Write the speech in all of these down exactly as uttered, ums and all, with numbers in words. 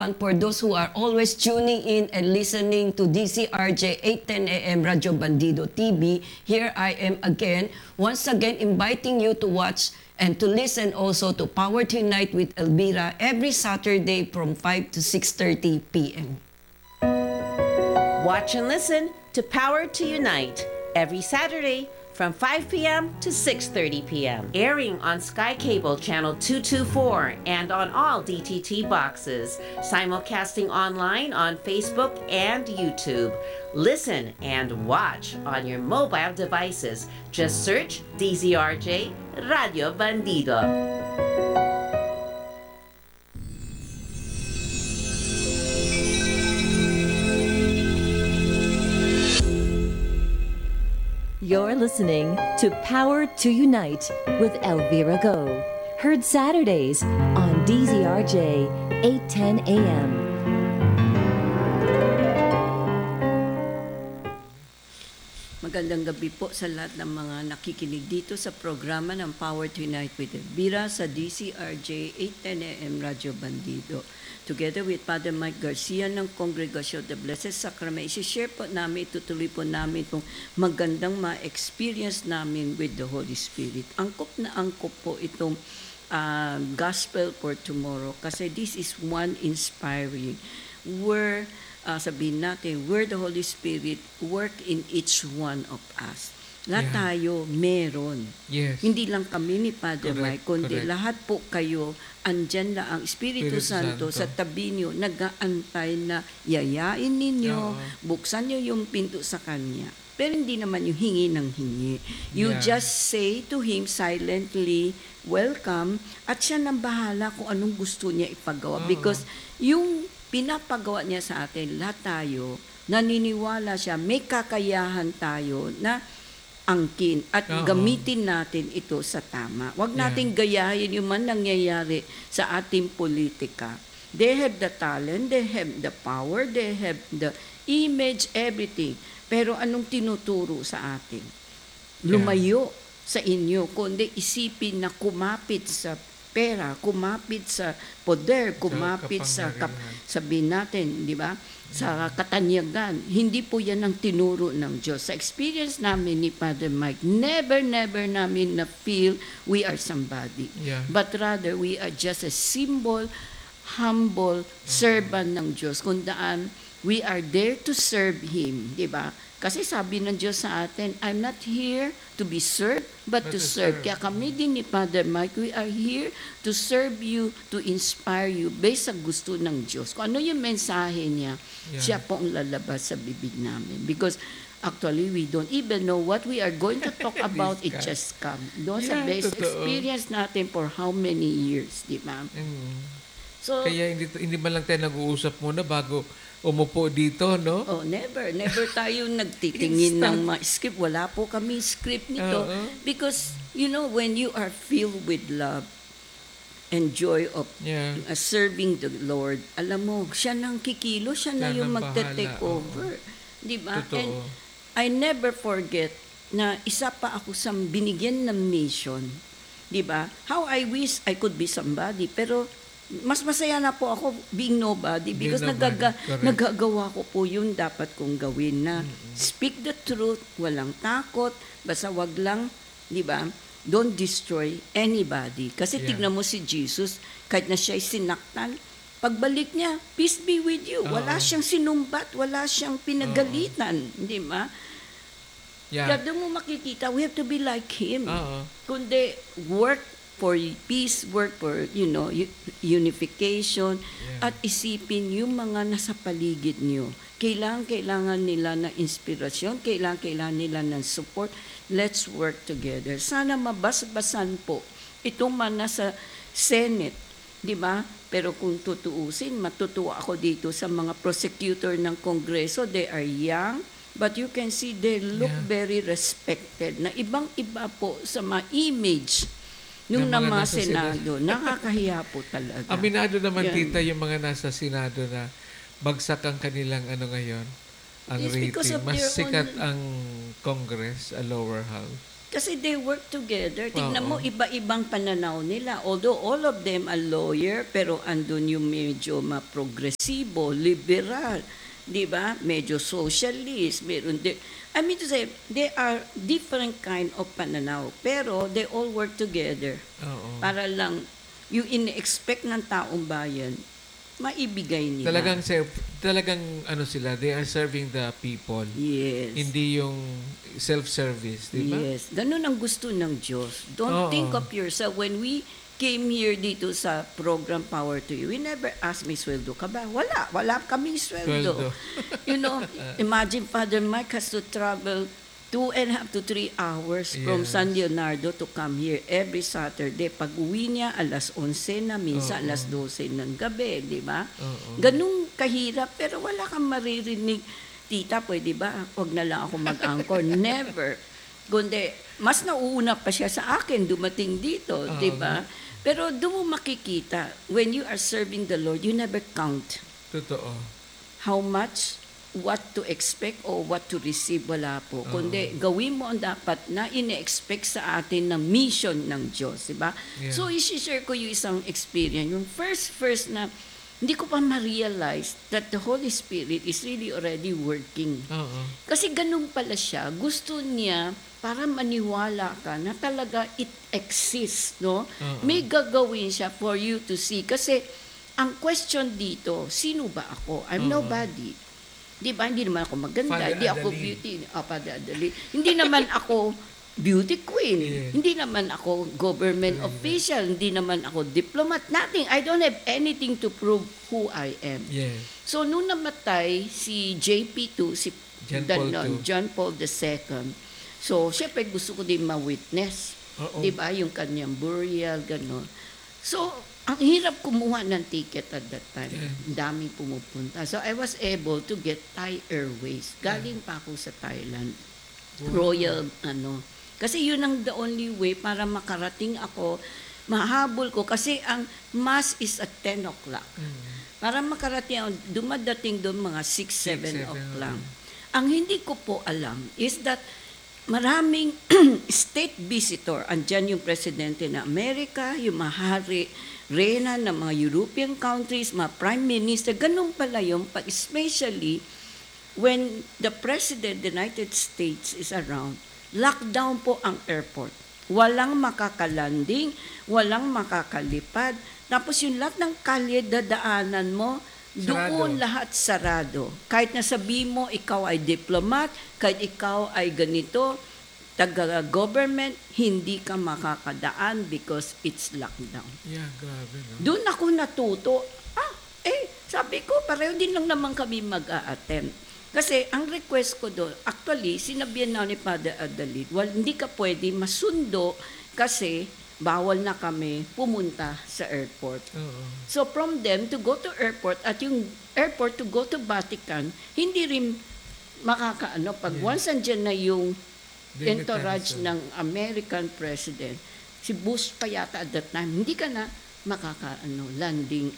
And for those who are always tuning in and listening to D C R J eight ten A M Radio Bandido T V, here I am again, once again inviting you to watch and to listen also to Power to Unite with Elvira every Saturday from five to six thirty p m Watch and listen to Power to Unite every Saturday from five p m to six thirty p m Airing on Sky Cable Channel two twenty-four and on all D T T boxes. Simulcasting online on Facebook and YouTube. Listen and watch on your mobile devices. Just search D Z R J Radio Bandido. You're listening to Power to Unite with Elvira Go. Heard Saturdays on D Z R J eight ten A M. Magandang gabi po sa lahat ng mga nakikinig dito sa programa ng Power to Unite with Elvira sa D C R J eight ten A M Radio Bandido. Together with Father Mike Garcia ng Congregasyon the Blessed Sacrament, isi-share po namin, tutuloy po namin itong magandang ma-experience namin with the Holy Spirit. Angkop na angkop po itong uh, Gospel for Tomorrow kasi this is one inspiring where, uh, sabihin natin, where the Holy Spirit work in each one of us. Lahat Yeah. tayo meron. Yes. Hindi lang kami ni Father Mike, Correct, kundi correct. lahat po kayo, andyan na ang Espiritu Espiritu Santo, Santo. sa tabi niyo, nag-aantay na yayain ninyo, Oo. buksan niyo yung pinto sa Kanya. Pero hindi naman yung hingi ng hingi. You Yeah. just say to Him silently, welcome, at siya nang bahala kung anong gusto niya ipagawa. Oo. Because yung pinapagawa niya sa atin, lahat tayo, naniniwala siya, may kakayahan tayo na angkin at Oo. gamitin natin ito sa tama. Huwag Yeah. nating gayahin yung man nangyayari sa ating politika. They have the talent, they have the power, they have the image, everything. Pero anong tinuturo sa atin? Lumayo sa inyo, kundi isipin na kumapit sa pera, kumapit sa poder, kumapit sa, kap- kapangyarihan. sabihin natin, di ba? Sa katanyagan. Hindi po yan ang tinuro ng Diyos. Sa experience namin ni Father Mike, never, never namin na feel we are somebody. Yeah. But rather, we are just a symbol, humble servant ng Diyos. Kung daan, we are there to serve Him. Di ba? Kasi sabi ng Diyos sa atin, I'm not here to be served, but, But to to serve. serve. Kaya kami din ni Father Mike, we are here to serve you, to inspire you, based sa gusto ng Diyos. Kung ano yung mensahe niya, Yeah. siya po ang lalabas sa bibig namin. Because actually, we don't even know what we are going to talk about. It guy. just come. Doon sa Yeah, best totoo. experience natin for how many years, di ba? Mm. So, Kaya hindi, hindi man lang tayo nag-uusap muna bago umupo dito, no? oh, never. Never tayo nagtitingin ng mga script. Wala po kami script nito. Oo. Because, you know, when you are filled with love and joy of Yeah. uh, serving the Lord, alam mo, siya nang kikilo, siya na Siya yung nang magte-take bahala, oo. over. Di ba? Totoo. And I never forget na isa pa ako sa binigyan ng mission. Di ba? How I wish I could be somebody. Pero mas masaya na po ako being nobody Being because nobody, nagaga, correct. nagagawa ko po yun dapat kong gawin na speak the truth, walang takot, basta wag lang, di ba? Don't destroy anybody. Kasi Yeah. tignan mo si Jesus, kahit na siya'y sinaktan, pagbalik niya, peace be with you. Wala Oo. siyang sinumbat, wala siyang pinagalitan, di ba? Yeah. Kaya doon mo makikita, we have to be like Him. Oo. Kundi work for peace, work for, you know, u- unification, Yeah. at isipin yung mga nasa paligid nyo. Kailangan, kailangan nila ng inspirasyon, kailangan, kailangan nila ng support. Let's work together. Sana mabasbasan po itong mga nasa Senate, di ba? Pero kung tutuusin, matutuwa ako dito sa mga prosecutor ng Kongreso. They are young, but you can see they look Yeah. very respected. Na ibang-iba po sa mga image nung Ng na mga mga nasa Senado. Nakakahiya po talaga. Aminado naman, Yan. tita, yung mga nasa Senado na bagsak ang kanilang ano ngayon, ang It's because rating. of Mas their sikat own- ang Congress, a lower house. Kasi they work together. Tingnan mo, Oo. iba-ibang pananaw nila. Although all of them are lawyer, pero andun yung medyo maprogresibo, liberal, di ba? Medyo socialist, meron din. I mean to say, they are different kind of pananaw, pero they all work together Oo. para lang yung in-expect ng taong bayan, maibigay nila. Talagang self, talagang ano sila, they are serving the people. Yes. Hindi yung self-service, di ba? Yes. Ganun ang gusto ng Diyos. Don't Oo. think of yourself. When we came here dito sa program Power to You, we never asked, may sweldo ka ba? Wala. Wala kaming sweldo. Sweldo. You know, imagine Father Mike has to travel two and a half to three hours from Yes. San Leonardo to come here every Saturday. Pag uwi niya, alas onse na, minsan Oo. alas dose ng gabi, di ba? Oo. Ganung kahirap, pero wala kang maririnig, tita, pwede ba? Huwag na lang ako mag-angkor. Never. Kundi, mas nauuna pa siya sa akin dumating dito, Oo. di ba? Pero doon mo makikita, when you are serving the Lord, you never count Totoo. how much, what to expect or what to receive, wala po. Kundi gawin mo ang dapat na ine-expect sa atin na mission ng Diyos, di ba? Yeah. So, isi-share ko yung isang experience. Yung first, first na, hindi ko pa ma-realize that the Holy Spirit is really already working. Oo. Kasi ganun pala siya. Gusto niya para maniwala ka na talaga it exists, no? Oo. May gagawin siya for you to see. Kasi ang question dito, sino ba ako? I'm Oo. nobody. Di ba? Hindi naman ako maganda. Father Hindi ako Adalid. beauty. Oh, Father Adalid. Hindi naman ako beauty queen. Yeah. Hindi naman ako government official. Hindi naman ako diplomat. Nothing. I don't have anything to prove who I am. Yes. So, nung namatay si J P two, si John Dan- Paul no, two. John Paul the Second, so, syempre gusto ko din ma-witness. Oo. Di ba? Yung kanyang burial, gano'n. So, ang hirap kumuha ng ticket at that time. Ang daming pumupunta. So, I was able to get Thai Airways. Galing pa ako sa Thailand. Royal, ano. Kasi yun ang the only way para makarating ako, mahabol ko. Kasi ang mass is at ten o'clock. Para makarating ako, dumadating doon mga six, seven seven, o'clock. Ang hindi ko po alam is that maraming state visitor, andyan yung presidente ng Amerika, yung mahari, reyna ng mga European countries, mga prime minister, ganun pala yung, pag especially when the president of the United States is around, lockdown po ang airport. Walang makakalanding, walang makakalipad. Tapos yung lahat ng kalye dadaanan mo, doon Sarado. lahat sarado. Kahit nasabi mo, ikaw ay diplomat, kahit ikaw ay ganito, taga-government, hindi ka makakadaan because it's lockdown. Yeah, grabe, no? Doon ako natuto. Ah, eh, sabi ko, pareho din lang naman kami mag-a-attempt. Kasi ang request ko doon, actually, sinabihan na ni Father Adalid, well, hindi ka pwede masundo kasi bawal na kami pumunta sa airport. Oo. So from them to go to airport at yung airport to go to Vatican, hindi rin makakaano. Pag once andyan na yung Limited, entourage so. ng American president, si Bush pa yata at that time, hindi ka na makakaano, landing.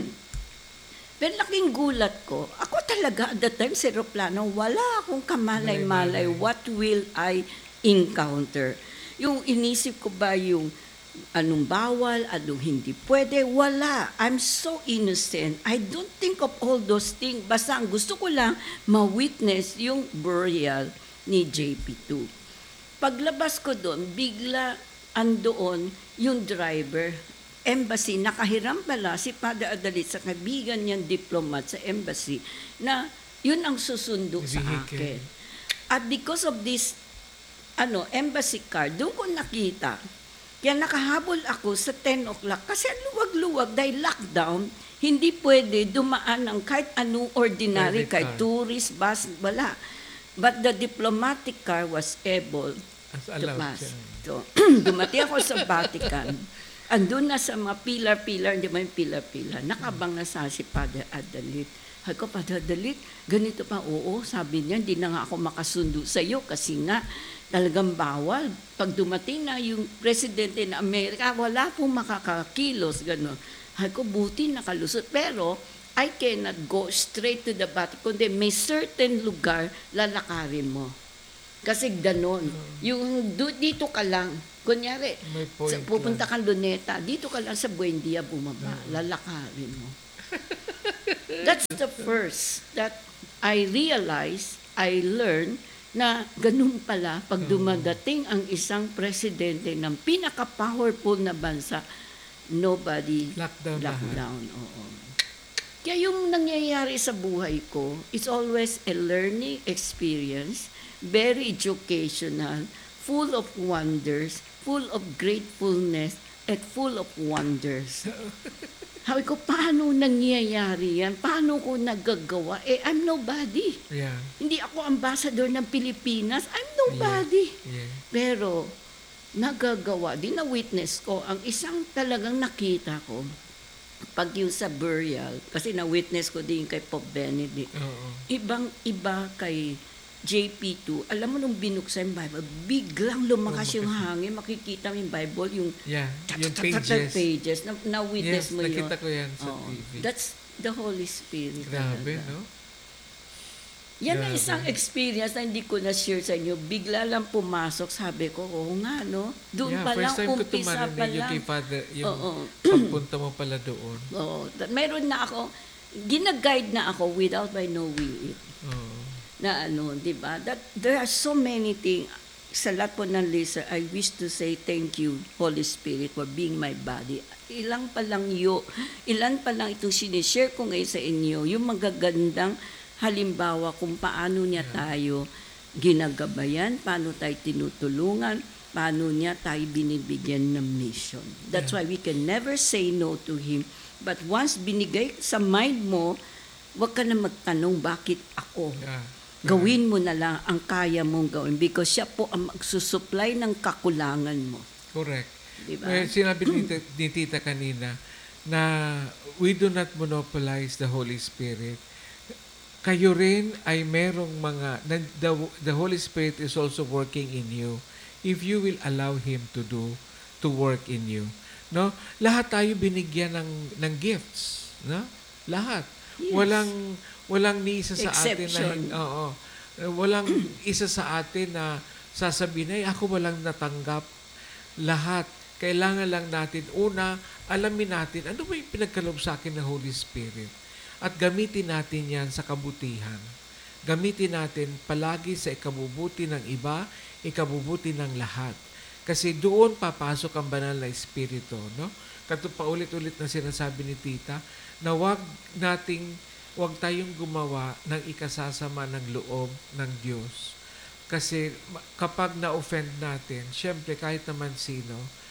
Pero laking gulat ko, ako talaga at that time sa aeroplano, wala akong kamalay-malay, Malay-malay. what will I encounter? Yung inisip ko ba yung anong bawal, anong hindi pwede, wala. I'm so innocent. I don't think of all those things. Basta ang gusto ko lang, ma-witness yung burial ni J P two. Paglabas ko doon, bigla andoon yung driver, embassy, nakahiram pala si Father Adalid sa kaibigan niyang diplomat sa embassy na yun ang susundo sa Vehicle. akin. At because of this ano, embassy card, doon ko nakita. Kaya nakahabol ako sa ten o'clock kasi ang luwag-luwag dahil lockdown, hindi pwede dumaan ng kahit anong ordinary, Private kahit car. tourist bus, wala. But the diplomatic car was able As to allowed pass. siya. So, dumating ako sa Vatican. Andun na sa mga pilar-pilar, hindi mo yung pilar-pilar, nakabang na sa si Father Adalid. Sabi ko, Father Adalid, ganito pa, oo, sabi niya, hindi na nga ako makasundo sa iyo kasi nga talagang bawal. Pag dumating na yung presidente ng Amerika, wala pong makakakilos, gano'n. Sabi ko, buti nakalusot. Pero, I cannot go straight to the Vatican, kundi may certain lugar lalakarin mo. Kasi ganon. Yung do, dito ka lang. Kunyari, May point sa, pupunta lang. kang Luneta, dito ka lang sa Buendia bumaba. Lalakarin mo. That's the first that I realized, I learned na ganun pala pag dumadating ang isang presidente ng pinaka-powerful na bansa, nobody Lockdown lahat. lockdown. Oo. Kaya yung nangyayari sa buhay ko, it's always a learning experience, very educational, full of wonders, full of gratefulness, and full of wonders. Sabi ko, paano nangyayari yan? Paano ko nagagawa? Eh, I'm nobody. Yeah. Hindi ako ambassador ng Pilipinas. I'm nobody. Yeah. Pero, nagagawa. Di na-witness ko, ang isang talagang nakita ko, pag yung sa burial, kasi na-witness ko din kay Pope Benedict, Oo. ibang-iba kay J P two, alam mo nung binuksan yung Bible, biglang lumakas yung hangin, makikita mo yung Bible, yung Yeah, yung pages, pages. pages na, na-witness Yes, mo yun. nakita ko yan sa Oo. T V. That's the Holy Spirit. Grabe, talaga. no? Yan ang Grabe. isang experience na hindi ko na-share sa inyo. Bigla lang pumasok, sabi ko, oo nga, no? Doon Yeah, pa lang, first time ko umpisa pa tumarinig yung lang. kay Father, yung Oo. pagpunta mo pala doon. Oo. Da- Meron na ako, ginaguide na ako without my knowing it. Oo. Na ano, di ba? That there are so many things. Sa lahat po ng listener, I wish to say thank you, Holy Spirit, for being my body. Ilang pa lang yo, ilan pa lang itong sinishare ko ngayon sa inyo, yung magagandang halimbawa kung paano niya tayo ginagabayan, paano tayo tinutulungan, paano niya tayo binibigyan ng mission. That's why we can never say no to Him. But once binigay sa mind mo, wag ka na magtanong bakit ako. Yeah. Gawin mo na lang ang kaya mong gawin because siya po ang magsusupply ng kakulangan mo. Correct. Diba? Well, sinabi ni, Tita- ni Tita kanina na we do not monopolize the Holy Spirit. Kayo rin ay merong mga, na- the, the Holy Spirit is also working in you if you will allow Him to do, to work in you. No? Lahat tayo binigyan ng, ng gifts. No? Lahat. Yes. Walang, walang ni isa sa atin na, Exception. oo. Walang isa sa atin na sasabihin, ay ako walang natanggap. Lahat. Kailangan lang natin, una, alamin natin, ano ba yung pinagkaloob sa akin ng Holy Spirit? At gamitin natin yan sa kabutihan. Gamitin natin palagi sa ikabubuti ng iba, ikabubuti ng lahat. Kasi doon papasok ang banal na Espiritu. No? Kato paulit-ulit na sinasabi ni Tita, na wag nating, wag tayong gumawa ng ikasasama ng loob ng Diyos. Kasi ma- kapag na-offend natin, syempre kahit naman sino,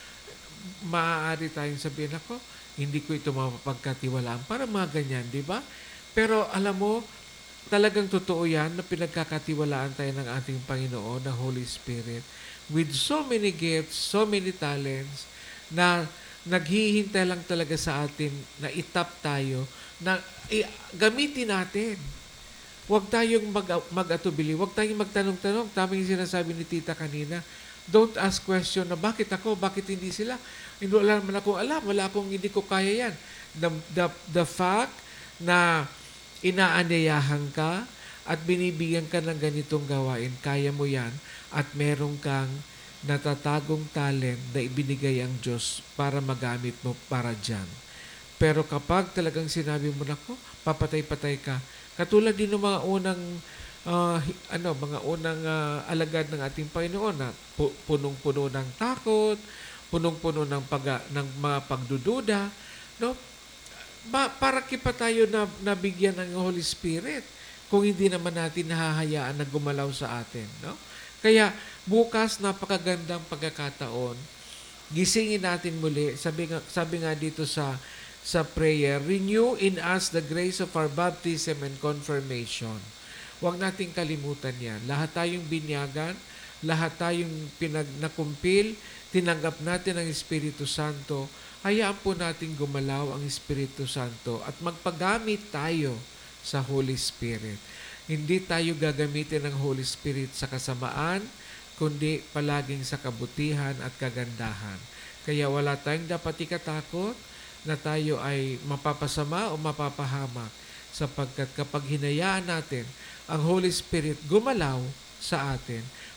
maaari tayong sabihin, ako, hindi ko ito mapagkatiwalaan. Para mga ganyan, di ba? Pero alam mo, talagang totoo yan na pinagkakatiwalaan tayo ng ating Panginoon, ng Holy Spirit, with so many gifts, so many talents, na naghihintay lang talaga sa atin na itap tayo, na i- gamitin natin. Huwag tayong mag, mag-atubili, huwag tayong magtanong-tanong. Tama yung sinasabi ni Tita kanina. Don't ask question na bakit ako, bakit hindi sila. Hindi wala naman akong alam, wala akong hindi ko kaya yan. The, the, the fact na inaanyayahan ka at binibigyan ka ng ganitong gawain, kaya mo yan at meron kang natatagong talent na ibinigay ang Diyos para magamit mo para dyan. Pero kapag talagang sinabi mo na ko, papatay-patay ka. Katulad din ng mga unang uh, ano, mga unang uh, alagad ng ating Panginoon na pu- punong-puno ng takot, punong-puno ng pag ng mga pagdududa, no? Ba, para kipa tayo na nabigyan ng Holy Spirit kung hindi naman natin nahahayaan na gumalaw sa atin, no? Kaya bukas napakagandang pagkakataon. Gisingin natin muli. Sabi nga, sabi nga dito sa sa prayer, renew in us the grace of our baptism and confirmation. Huwag nating kalimutan yan. Lahat tayong binyagan, lahat tayong pinag nakumpil, tinanggap natin ang Espiritu Santo, hayaan po natin gumalaw ang Espiritu Santo at magpagamit tayo sa Holy Spirit. Hindi tayo gagamitin ng Holy Spirit sa kasamaan, kundi palaging sa kabutihan at kagandahan. Kaya wala tayong dapat ikatakot na tayo ay mapapasama o mapapahamak sapagkat kapag hinayaan natin ang Holy Spirit gumalaw sa atin,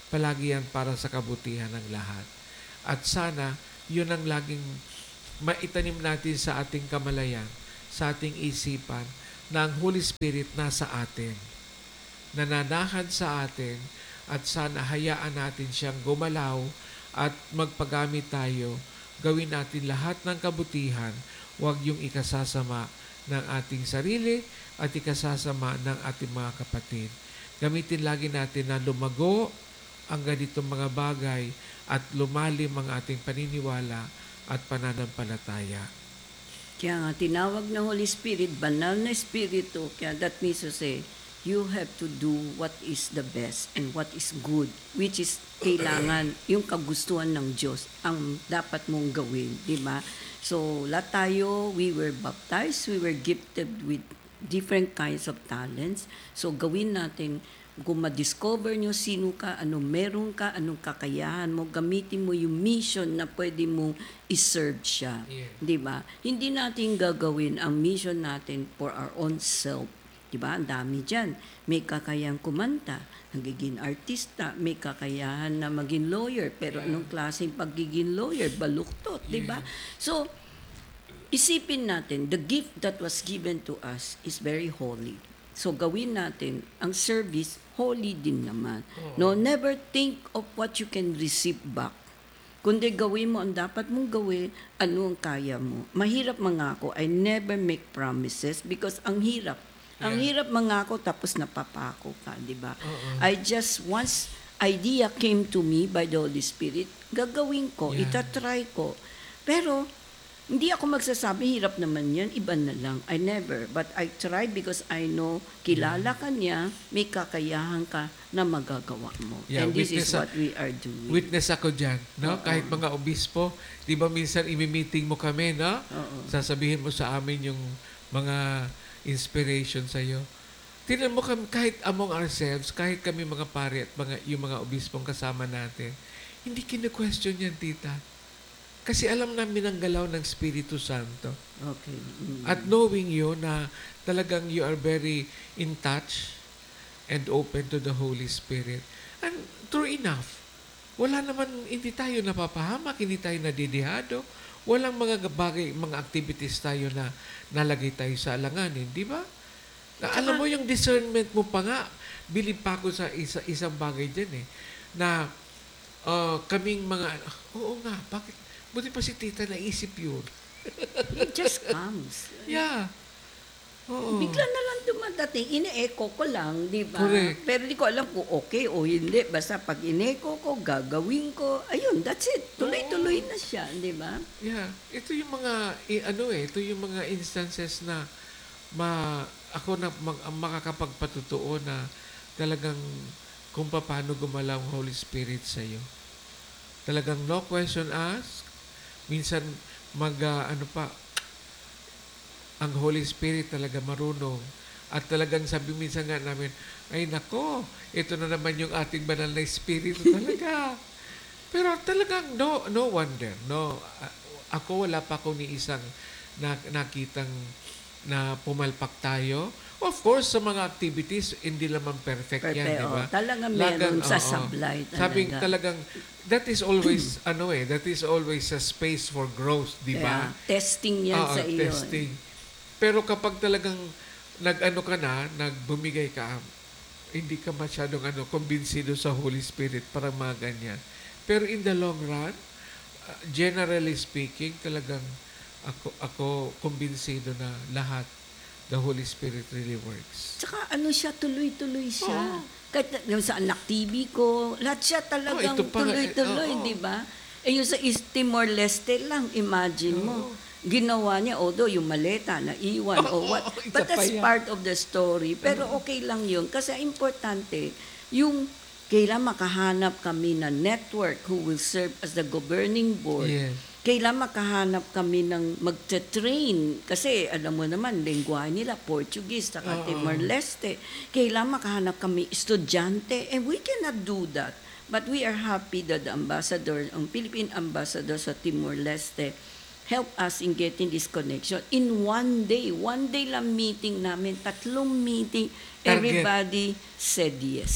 palagi yan para sa kabutihan ng lahat. At sana, yun ang laging maitanim natin sa ating kamalayan, sa ating isipan, na ang Holy Spirit nasa atin, nananahan sa atin, at sana hayaan natin siyang gumalaw at magpagamit tayo. Gawin natin lahat ng kabutihan, huwag yung ikasasama ng ating sarili at ikasasama ng ating mga kapatid. Gamitin lagi natin na lumago ang ganitong mga bagay at lumalim ang ating paniniwala at pananampalataya. Kaya nga, tinawag ng Holy Spirit, banal na Espiritu. Kaya that means to say, you have to do what is the best and what is good, which is kailangan yung kagustuhan ng Diyos ang dapat mong gawin, di ba? So, lahat tayo, we were baptized, we were gifted with different kinds of talents. So, gawin natin, kung ma-discover nyo sino ka, ano meron ka, anong kakayahan mo, gamitin mo yung mission na pwede mong iserve siya. Yeah. Di ba? Hindi natin gagawin ang mission natin for our own self. Di ba? Ang dami dyan. May kakayahang kumanta, nagiging artista, may kakayahan na maging lawyer, pero anong klaseng pagiging lawyer? Baluktot, di ba? So, isipin natin, the gift that was given to us is very holy. So, gawin natin ang service, holy din naman. No, never think of what you can receive back. Kundi gawin mo ang dapat mong gawin, ano ang kaya mo. Mahirap mangako. I never make promises because ang hirap. Ang Yeah. hirap mangako tapos napapako ka, di ba? I just, once idea came to me by the Holy Spirit, gagawin ko, Yeah. itatry ko. Pero, hindi ako magsasabi, hirap naman yan, iba na lang. I never. But I try because I know, kilala ka niya, may kakayahan ka na magagawa mo. Yeah, And this is witness a- what we are doing. Witness ako dyan, no? Oo. Kahit mga obispo, di ba minsan imi-meeting mo kami, no? Oo. Sasabihin mo sa amin yung mga inspiration sa'yo. Tingnan mo kami, kahit among ourselves, kahit kami mga pare at mga, yung mga obispong kasama natin, hindi kinu-question yan, tita. Kasi alam namin ang galaw ng Espiritu Santo. Okay. Mm. At knowing you na talagang you are very in touch and open to the Holy Spirit. And true enough, wala naman, hindi tayo napapahamak, hindi tayo nadidihado. Walang mga bagay, mga activities tayo na nalagay tayo sa alanganin, di ba? Na, alam mo yung discernment mo pa nga, bilib pa ako sa isa, isang bagay dyan eh, na uh, kaming mga, oo nga, bakit? Buti pa si tita naisip yun. It just comes. Yeah. Oo. Bigla na lang dumadating. Ine-echo ko lang, di ba? Correct. Pero di ko alam kung okay o hindi. Basta pag ine-echo ko, gagawin ko. Ayun, that's it. Tuloy-tuloy na siya, di ba? Yeah. Ito yung mga, eh, ano eh, ito yung mga instances na ma, ako na mag, ang makakapagpatutuo na talagang kung paano gumalaw ang Holy Spirit sa iyo. Talagang no question asked. Minsan mag, uh, ano pa, ang Holy Spirit talaga marunong. At talagang sabi minsan nga namin, ay nako, ito na naman yung ating banal na Espiritu talaga. Pero talagang no no wonder. No, A- ako wala pa ako ni isang na, nakitang na pumalpak tayo. Of course, sa mga activities, hindi naman perfect yan, Perfect, di ba? oh. Talagang Lagang- meron sa oo. sablay talaga. Sabing talagang, that is always, ano eh, that is always a space for growth, di ba? Kaya, testing yan Oo, sa iyo. testing. Pero kapag talagang nag-ano ka na, nagbumigay ka, hindi ka masyadong ano, kumbinsido sa Holy Spirit, parang mga ganyan. Pero in the long run, uh, generally speaking, talagang ako, ako kumbinsido na lahat, the Holy Spirit really works. Tsaka ano siya, tuloy-tuloy siya. Oo. Kahit na- yung sa anak T V ko, lahat siya talagang ito pa nga, eh, tuloy-tuloy, oo. di ba? Eh yung sa East Timor-Leste lang, imagine mo. Ginawa niya, although yung maleta na iwan o Oo, what. isa But pa that's yan. part of the story. Pero okay lang yun. Kasi importante, yung kailan makahanap kami na network who will serve as the governing board. Yes. Kailan makahanap kami ng magte-train. Kasi alam mo naman, lengguwahe nila, Portuguese, saka Oo. Timor-Leste. Kailan makahanap kami estudyante. And we cannot do that. But we are happy that the ambassador, ang Philippine ambassador sa Timor-Leste, help us in getting this connection. In one day, one day lang meeting namin, tatlong meeting, Target. everybody said yes.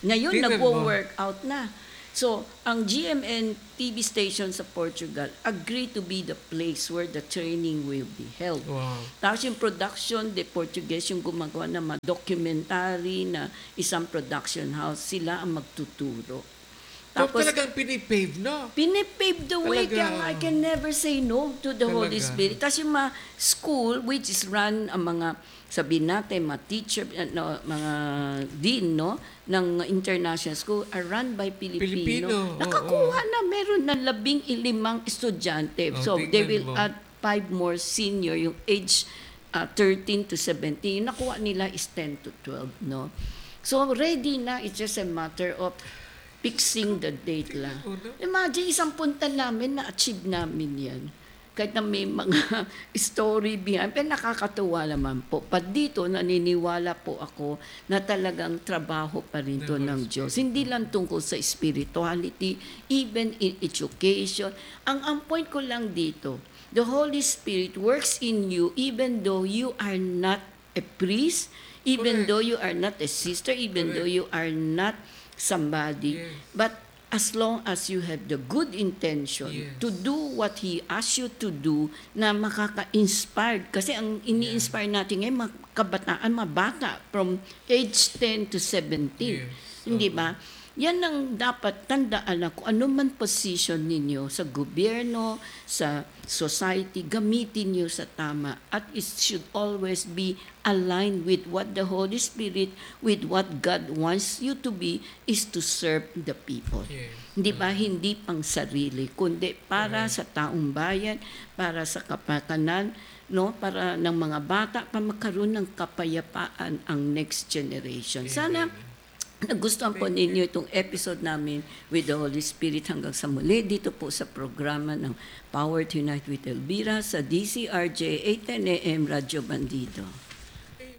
Ngayon, Tingnan mo. nagwo-work out na. So, ang G M N T V station sa Portugal agree to be the place where the training will be held. Wow. Tapos yung production, the Portuguese yung gumagawa ng mga documentary na isang production house, sila ang magtuturo. Tapos, Tapos, talagang pinipave, no? pinipave the way, Talaga. kaya nga I can never say no to the Holy Talaga. Spirit. Tapos yung mga school, which is run ang mga, sabihin natin, mga teacher, ano, mga dean, no, ng international school, are run by Pilipino. Pilipino, Nakakuha na, meron na labing ilimang estudyante. Oh, So, they tingnan will mo. add five more senior, yung age uh, thirteen to seventeen. Yung nakuha nila is ten to twelve, no? So, ready na. It's just a matter of fixing the date lang. Oh, no? Imagine, isang punta namin, na-achieve namin yan. Kahit na may mga story behind, pero nakakatuwa naman po. Pa dito, naniniwala po ako na talagang trabaho pa rin to ng Diyos. Hindi lang tungkol sa spirituality, even in education. Ang, ang point ko lang dito, the Holy Spirit works in you even though you are not a priest, even Correct. though you are not a sister, even Correct. though you are not somebody, Yes. but as long as you have the good intention Yes. to do what He asks you to do na makaka-inspired. Kasi ang ini-inspire natin ngayon, mga kabataan, mga bata from age ten to seventeen. Yes. Hindi ba? Yan ang dapat tandaan na kung ano man position ninyo sa gobyerno, sa society, gamitin nyo sa tama. At it should always be aligned with what the Holy Spirit, with what God wants you to be, is to serve the people. Yes. Hindi ba? Hindi pang sarili, kundi para sa taong bayan, para sa kapakanan, no, para ng mga bata, para magkaroon ng kapayapaan ang next generation. Sana nagustuhan po ninyo itong episode namin with the Holy Spirit hanggang sa muli dito po sa programa ng Power to Unite with Elvira sa D C R J eight ten A M Radyo Bandido.